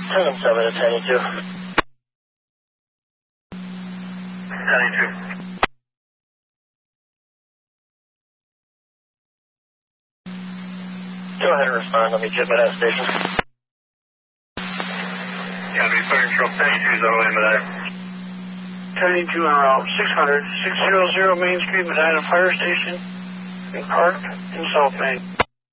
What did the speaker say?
7 to 10-2. 10-2. Go ahead and respond. Let me get at station. Yeah, be fire control 10-2's on the way, Medina. 10-2 on route 600, 600 Main Street, Medina Fire Station, and parked in South Main.